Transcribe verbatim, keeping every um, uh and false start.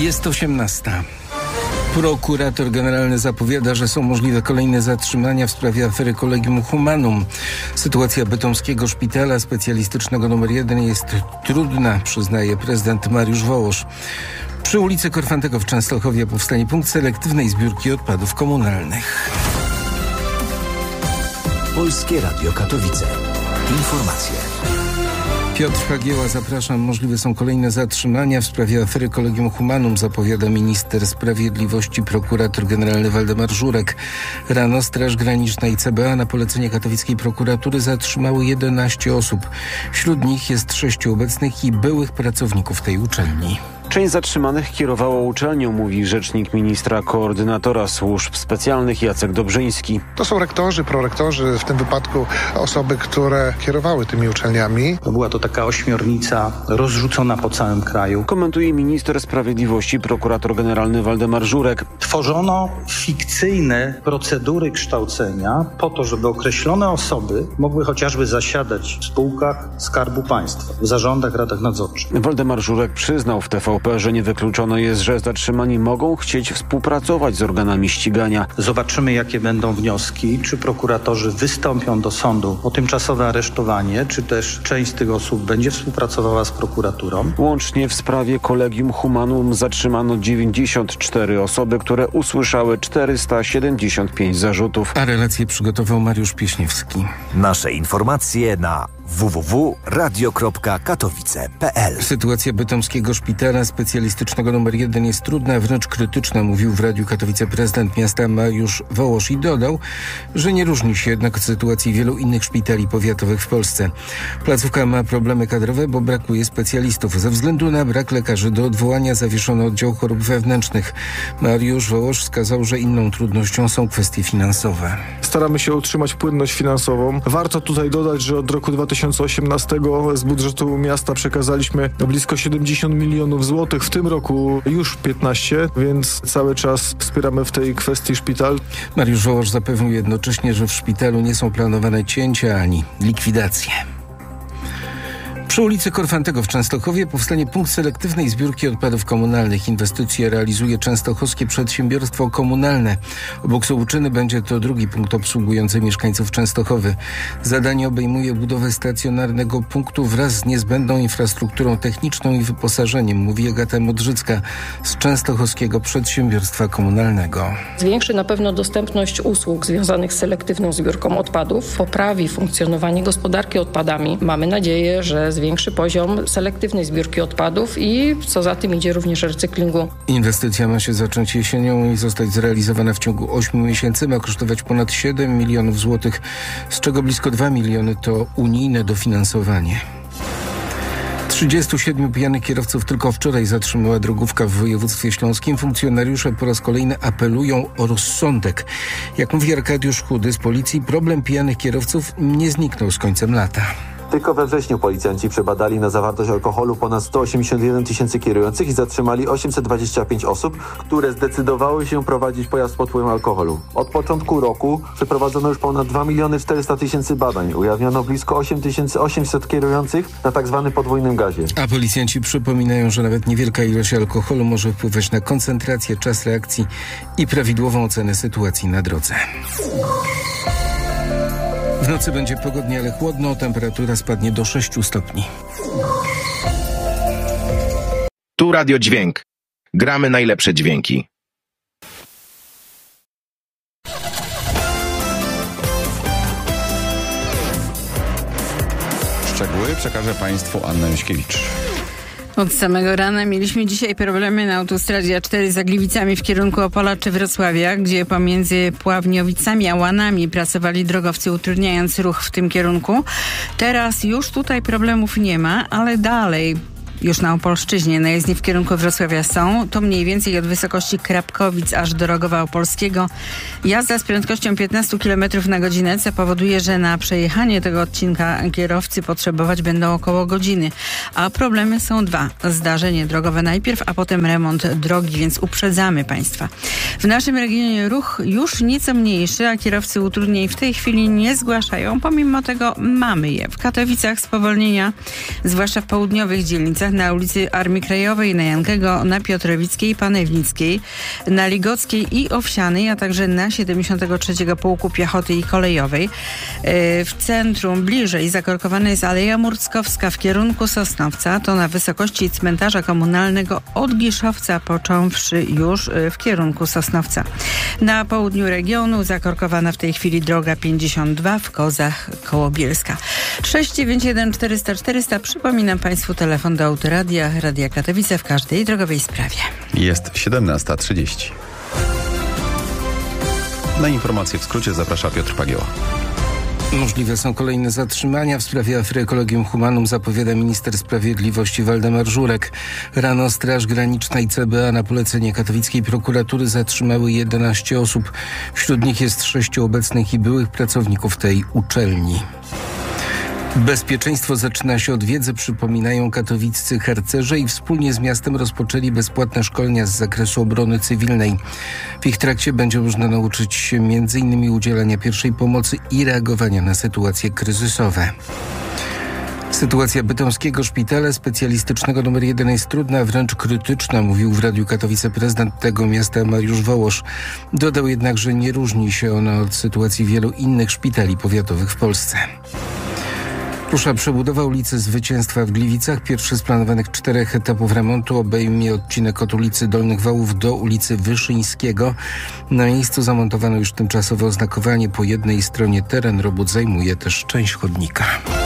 Jest osiemnasta. Prokurator generalny zapowiada, że są możliwe kolejne zatrzymania w sprawie afery Collegium Humanum. Sytuacja bytomskiego szpitala specjalistycznego numer jeden jest trudna, przyznaje prezydent Mariusz Wołosz. Przy ulicy Korfantego w Częstochowie powstanie punkt selektywnej zbiórki odpadów komunalnych. Polskie Radio Katowice. Informacje. Piotr Hagieła, zapraszam. Możliwe są kolejne zatrzymania w sprawie afery Collegium Humanum, zapowiada minister sprawiedliwości, prokurator generalny Waldemar Żurek. Rano Straż Graniczna i C B A na polecenie katowickiej prokuratury zatrzymały jedenaście osób. Wśród nich jest sześciu obecnych i byłych pracowników tej uczelni. Część zatrzymanych kierowała uczelnią, mówi rzecznik ministra koordynatora służb specjalnych Jacek Dobrzyński. To są rektorzy, prorektorzy, w tym wypadku osoby, które kierowały tymi uczelniami. Była to taka ośmiornica rozrzucona po całym kraju. Komentuje minister sprawiedliwości, prokurator generalny Waldemar Żurek. Tworzono fikcyjne procedury kształcenia po to, żeby określone osoby mogły chociażby zasiadać w spółkach Skarbu Państwa, w zarządach, radach nadzorczych. Waldemar Żurek przyznał w T V P, że nie wykluczone jest, że zatrzymani mogą chcieć współpracować z organami ścigania. Zobaczymy, jakie będą wnioski, czy prokuratorzy wystąpią do sądu o tymczasowe aresztowanie, czy też część z tych osób będzie współpracowała z prokuraturą. Łącznie w sprawie Collegium Humanum zatrzymano dziewięćdziesiąt cztery osoby, które usłyszały czterysta siedemdziesiąt pięć zarzutów. A relację przygotował Mariusz Pieśniewski. Nasze informacje na w w w kropka radio kropka katowice kropka p l. Sytuacja bytomskiego szpitala specjalistycznego numer jeden jest trudna, wręcz krytyczna, mówił w Radiu Katowice prezydent miasta Mariusz Wołosz i dodał, że nie różni się jednak od sytuacji wielu innych szpitali powiatowych w Polsce. Placówka ma problemy kadrowe, bo brakuje specjalistów. Ze względu na brak lekarzy do odwołania zawieszono oddział chorób wewnętrznych. Mariusz Wołosz wskazał, że inną trudnością są kwestie finansowe. Staramy się utrzymać płynność finansową. Warto tutaj dodać, że od roku dwa tysiące osiemnastego z budżetu miasta przekazaliśmy blisko siedemdziesiąt milionów złotych. W tym roku już piętnaście, więc cały czas wspieramy w tej kwestii szpital. Mariusz Wołosz zapewnił jednocześnie, że w szpitalu nie są planowane cięcia ani likwidacje. Przy ulicy Korfantego w Częstochowie powstanie punkt selektywnej zbiórki odpadów komunalnych. Inwestycje realizuje Częstochowskie Przedsiębiorstwo Komunalne. Obok Sołuczyny będzie to drugi punkt obsługujący mieszkańców Częstochowy. Zadanie obejmuje budowę stacjonarnego punktu wraz z niezbędną infrastrukturą techniczną i wyposażeniem, mówi Agata Modrzycka z Częstochowskiego Przedsiębiorstwa Komunalnego. Zwiększy na pewno dostępność usług związanych z selektywną zbiórką odpadów, poprawi funkcjonowanie gospodarki odpadami. Mamy nadzieję, że zwiększy poziom selektywnej zbiórki odpadów i co za tym idzie również recyklingu. Inwestycja ma się zacząć jesienią i zostać zrealizowana w ciągu ośmiu miesięcy. Ma kosztować ponad siedem milionów złotych, z czego blisko dwa miliony to unijne dofinansowanie. trzydziestu siedmiu pijanych kierowców tylko wczoraj zatrzymała drogówka w województwie śląskim. Funkcjonariusze po raz kolejny apelują o rozsądek. Jak mówi Arkadiusz Chudy z policji, problem pijanych kierowców nie zniknął z końcem lata. Tylko we wrześniu policjanci przebadali na zawartość alkoholu ponad sto osiemdziesiąt jeden tysięcy kierujących i zatrzymali osiemset dwadzieścia pięć osób, które zdecydowały się prowadzić pojazd pod wpływem alkoholu. Od początku roku przeprowadzono już ponad dwa miliony czterysta tysięcy badań. Ujawniono blisko osiem tysięcy osiemset kierujących na tak zwanym podwójnym gazie. A policjanci przypominają, że nawet niewielka ilość alkoholu może wpływać na koncentrację, czas reakcji i prawidłową ocenę sytuacji na drodze. W nocy będzie pogodnie, ale chłodno. Temperatura spadnie do sześciu stopni. Tu Radio Dźwięk. Gramy najlepsze dźwięki. Szczegóły przekaże Państwu Anna Juśkiewicz. Od samego rana mieliśmy dzisiaj problemy na autostradzie A cztery za Gliwicami w kierunku Opola czy Wrocławia, gdzie pomiędzy Pławniowicami a Łanami pracowali drogowcy, utrudniając ruch w tym kierunku. Teraz już tutaj problemów nie ma, ale dalej już na Opolszczyźnie na jezdni w kierunku Wrocławia są. To mniej więcej od wysokości Krapkowic aż do Rogowa Opolskiego. Jazda z prędkością piętnaście kilometrów na godzinę, co powoduje, że na przejechanie tego odcinka kierowcy potrzebować będą około godziny. A problemy są dwa. Zdarzenie drogowe najpierw, a potem remont drogi, więc uprzedzamy Państwa. W naszym regionie ruch już nieco mniejszy, a kierowcy utrudnień w tej chwili nie zgłaszają. Pomimo tego mamy je. W Katowicach spowolnienia, zwłaszcza w południowych dzielnicach, na ulicy Armii Krajowej, na Jankego, na Piotrowickiej, Panewnickiej, na Ligockiej i Owsianej, a także na siedemdziesiątego trzeciego Pułku Piechoty i Kolejowej. W centrum bliżej zakorkowana jest Aleja Murckowska w kierunku Sosnowca. To na wysokości cmentarza komunalnego od Giszowca, począwszy już w kierunku Sosnowca. Na południu regionu zakorkowana w tej chwili droga pięćdziesiąt dwa w Kozach koło Bielska. sześć dziewięć jeden czterysta czterysta. Przypominam Państwu telefon do Autoradia, Radia Katowice w każdej drogowej sprawie. Jest siedemnasta trzydzieści. Na informacje w skrócie zaprasza Piotr Pagieła. Możliwe są kolejne zatrzymania. W sprawie afery Collegium Humanum zapowiada minister sprawiedliwości Waldemar Żurek. Rano Straż Graniczna i C B A na polecenie katowickiej prokuratury zatrzymały jedenaście osób. Wśród nich jest sześciu obecnych i byłych pracowników tej uczelni. Bezpieczeństwo zaczyna się od wiedzy, przypominają katowiccy harcerze i wspólnie z miastem rozpoczęli bezpłatne szkolenia z zakresu obrony cywilnej. W ich trakcie będzie można nauczyć się między innymi udzielania pierwszej pomocy i reagowania na sytuacje kryzysowe. Sytuacja bytomskiego szpitala specjalistycznego numer jeden jest trudna, a wręcz krytyczna, mówił w Radiu Katowice prezydent tego miasta Mariusz Wołosz. Dodał jednak, że nie różni się ona od sytuacji wielu innych szpitali powiatowych w Polsce. Rusza przebudowa ulicy Zwycięstwa w Gliwicach. Pierwszy z planowanych czterech etapów remontu obejmie odcinek od ulicy Dolnych Wałów do ulicy Wyszyńskiego. Na miejscu zamontowano już tymczasowe oznakowanie. Po jednej stronie teren robót zajmuje też część chodnika.